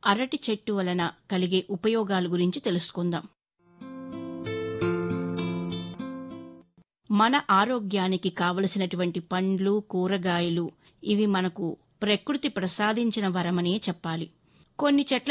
అరటి చెట్టు వలన కలిగే ఉపయోగాల గురించి తెలుసుకుందాం. మన ఆరోగ్యానికి కావలసినటువంటి పండ్లు, కూరగాయలు ఇవి మనకు ప్రకృతి ప్రసాదించిన వరమనే చెప్పాలి. కొన్ని చెట్ల